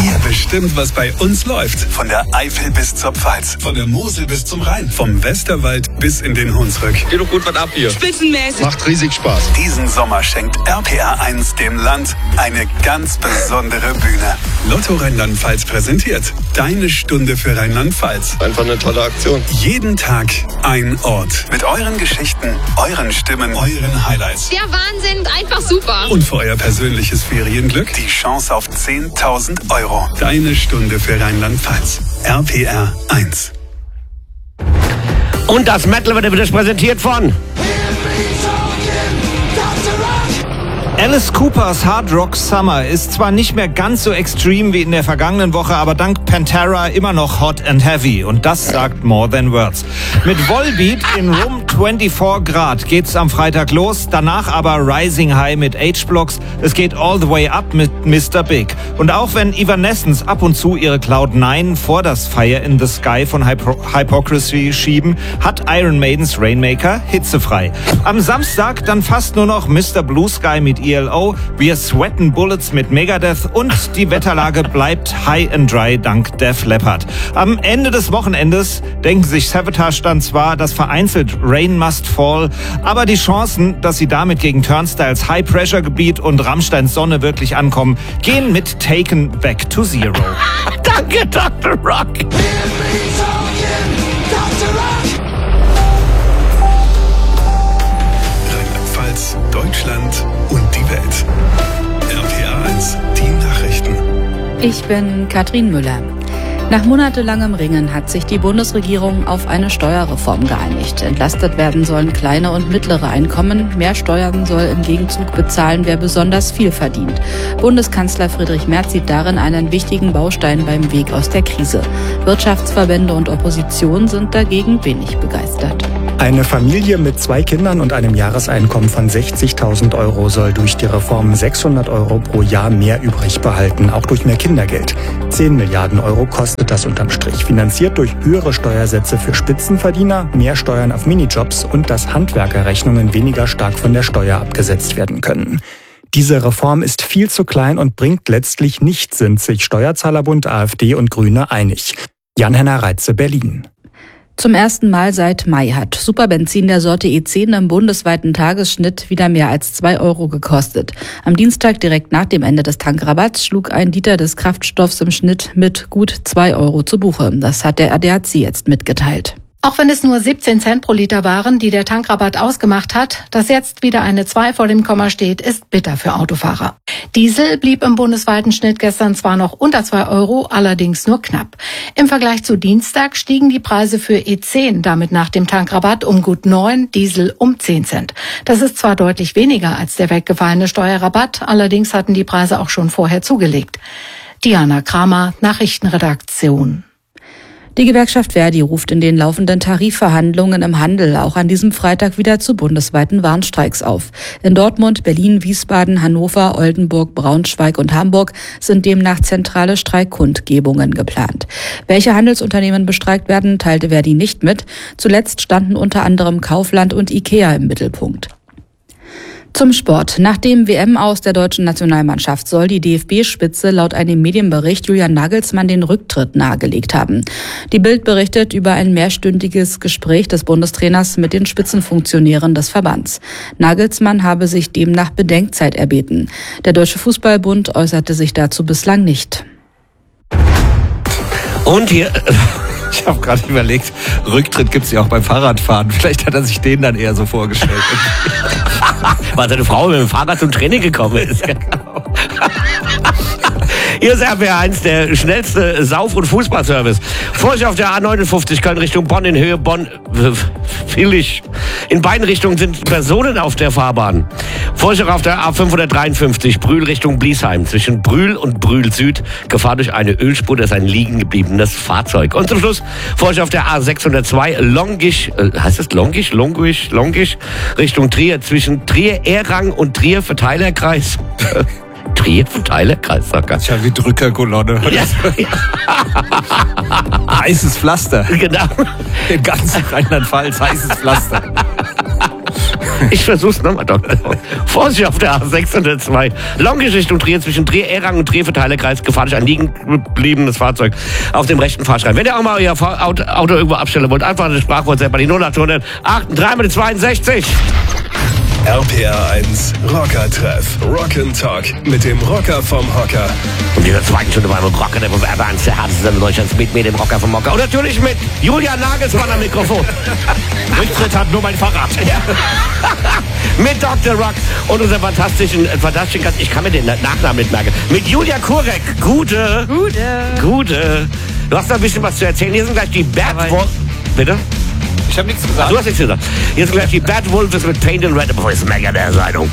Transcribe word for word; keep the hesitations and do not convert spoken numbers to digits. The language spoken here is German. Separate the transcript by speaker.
Speaker 1: Ihr bestimmt, was bei uns läuft. Von der Eifel bis zur Pfalz. Von der Mosel bis zum Rhein. Vom Westerwald bis in den Hunsrück.
Speaker 2: Geht doch gut was ab hier.
Speaker 3: Spitzenmäßig.
Speaker 4: Macht riesig Spaß.
Speaker 1: Diesen Sommer schenkt R P R eins dem Land eine ganz besondere Bühne. Lotto Rheinland-Pfalz präsentiert Deine Stunde für Rheinland-Pfalz.
Speaker 4: Einfach eine tolle Aktion.
Speaker 1: Jeden Tag ein Ort. Mit euren Geschichten, euren Stimmen, euren Highlights.
Speaker 3: Der Wahnsinn, einfach super.
Speaker 1: Und für euer persönliches Ferienglück die Chance auf zehntausend Euro. Deine Stunde für Rheinland-Pfalz. R P R eins.
Speaker 5: Und das Metal wird wieder präsentiert von
Speaker 6: Alice Coopers Hard Rock Summer ist zwar nicht mehr ganz so extrem wie in der vergangenen Woche, aber dank Pantera immer noch hot and heavy. Und das sagt More Than Words. Mit Volbeat in Room vierundzwanzig Grad geht's am Freitag los. Danach aber Rising High mit H-Blocks. Es geht all the way up mit Mister Big. Und auch wenn Evanescence ab und zu ihre Cloud nine vor das Fire in the Sky von Hypo- Hypocrisy schieben, hat Iron Maidens Rainmaker hitzefrei. Am Samstag dann fast nur noch Mister Blue Sky mit E L O, Wir Sweaten Bullets mit Megadeth und die Wetterlage bleibt high and dry dank Def Leppard. Am Ende des Wochenendes denken sich Savatage dann zwar, dass vereinzelt Rain Must Fall, aber die Chancen, dass sie damit gegen Turnstiles High Pressure Gebiet und Rammsteins Sonne wirklich ankommen, gehen mit Taken Back to Zero.
Speaker 5: Danke, Doktor Rock.
Speaker 1: Rheinland-Pfalz, Deutschland und die Welt. R P R eins, die Nachrichten.
Speaker 7: Ich bin Katrin Müller. Nach monatelangem Ringen hat sich die Bundesregierung auf eine Steuerreform geeinigt. Entlastet werden sollen kleine und mittlere Einkommen. Mehr Steuern soll im Gegenzug bezahlen, wer besonders viel verdient. Bundeskanzler Friedrich Merz sieht darin einen wichtigen Baustein beim Weg aus der Krise. Wirtschaftsverbände und Opposition sind dagegen wenig begeistert.
Speaker 8: Eine Familie mit zwei Kindern und einem Jahreseinkommen von sechzigtausend Euro soll durch die Reform sechshundert Euro pro Jahr mehr übrig behalten, auch durch mehr Kindergeld. zehn Milliarden Euro kostet das unterm Strich, finanziert durch höhere Steuersätze für Spitzenverdiener, mehr Steuern auf Minijobs und dass Handwerkerrechnungen weniger stark von der Steuer abgesetzt werden können. Diese Reform ist viel zu klein und bringt letztlich nichts, sind sich Steuerzahlerbund, AfD und Grüne einig. Jan-Henner Reitze, Berlin.
Speaker 7: Zum ersten Mal seit Mai hat Superbenzin der Sorte E zehn im bundesweiten Tagesschnitt wieder mehr als zwei Euro gekostet. Am Dienstag direkt nach dem Ende des Tankrabatts schlug ein Liter des Kraftstoffs im Schnitt mit gut zwei Euro zu Buche. Das hat der A D A C jetzt mitgeteilt.
Speaker 9: Auch wenn es nur siebzehn Cent pro Liter waren, die der Tankrabatt ausgemacht hat, dass jetzt wieder eine zwei vor dem Komma steht, ist bitter für Autofahrer. Diesel blieb im bundesweiten Schnitt gestern zwar noch unter zwei Euro, allerdings nur knapp. Im Vergleich zu Dienstag stiegen die Preise für E zehn damit nach dem Tankrabatt um gut neun, Diesel um zehn Cent. Das ist zwar deutlich weniger als der weggefallene Steuerrabatt, allerdings hatten die Preise auch schon vorher zugelegt. Diana Kramer, Nachrichtenredaktion.
Speaker 7: Die Gewerkschaft Verdi ruft in den laufenden Tarifverhandlungen im Handel auch an diesem Freitag wieder zu bundesweiten Warnstreiks auf. In Dortmund, Berlin, Wiesbaden, Hannover, Oldenburg, Braunschweig und Hamburg sind demnach zentrale Streikkundgebungen geplant. Welche Handelsunternehmen bestreikt werden, teilte Verdi nicht mit. Zuletzt standen unter anderem Kaufland und IKEA im Mittelpunkt. Zum Sport. Nach dem W M-Aus der deutschen Nationalmannschaft soll die D F B-Spitze laut einem Medienbericht Julian Nagelsmann den Rücktritt nahegelegt haben. Die Bild berichtet über ein mehrstündiges Gespräch des Bundestrainers mit den Spitzenfunktionären des Verbands. Nagelsmann habe sich demnach Bedenkzeit erbeten. Der Deutsche Fußballbund äußerte sich dazu bislang nicht.
Speaker 5: Und hier... Ich habe gerade überlegt, Rücktritt gibt's ja auch beim Fahrradfahren. Vielleicht hat er sich den dann eher so vorgestellt. Weil seine Frau mit dem Fahrrad zum Training gekommen ist. Ja, genau. Hier ist R P R eins, der schnellste Sauf- und Fußballservice. Vorsicht auf der A neunundfünfzig, Köln Richtung Bonn, in Höhe Bonn-Villig. In beiden Richtungen sind Personen auf der Fahrbahn. Vorsicht auf der A fünfhundertdreiundfünfzig, Brühl Richtung Bliesheim. Zwischen Brühl und Brühl Süd, Gefahr durch eine Ölspur, das ist ein liegen gebliebenes Fahrzeug. Und zum Schluss Vorsicht auf der A sechshundertzwei, Longisch, äh, heißt es Longisch, Longisch, Longisch, Richtung Trier. Zwischen Trier-Errang und Trier-Verteilerkreis. Trier, Verteilerkreis, sag ich.
Speaker 6: Ja, wie Drückerkolonne.
Speaker 5: Ja.
Speaker 6: Heißes Pflaster.
Speaker 5: Genau.
Speaker 6: Im ganzen Rheinland-Pfalz heißes Pflaster.
Speaker 5: Ich versuch's nochmal, Doktor Vorsicht auf der A sechshundertzwei. Longe-Richtung Trier zwischen Trier-Erang und Trier-Verteilerkreis. Gefahrlich ein liegen gebliebenes Fahrzeug auf dem rechten Fahrstreifen. Wenn ihr auch mal euer Auto, Auto irgendwo abstellen wollt, einfach eine Sprachwort bei die null acht hundert achtunddreißig zweiundsechzig.
Speaker 1: R P R eins Rocker-Treff. Rock'n'Talk mit dem Rocker vom Hocker.
Speaker 5: Und dieser zweiten Stunde war im Rocker, der R P R eins, der härteste Sender Deutschlands, mit mir, dem Rocker vom Hocker. Und natürlich mit Julian Nagelsmann am Mikrofon.
Speaker 6: Rücktritt hat nur mein Fahrrad.
Speaker 5: Ja. Mit Doktor Rock und unserem fantastischen, äh, fantastischen Gast, ich kann mir den Nachnamen nicht merken, mit Julia Kurek. Gute.
Speaker 7: Gute.
Speaker 5: Gute. Du hast noch ein bisschen was zu erzählen. Hier sind gleich die Bad Wolves. Bitte?
Speaker 6: Ich habe nichts gesagt.
Speaker 5: Du hast nichts gesagt. Hier sind gleich die Bad Wolves mit Paint and Red, bevor ich es mega der Sendung.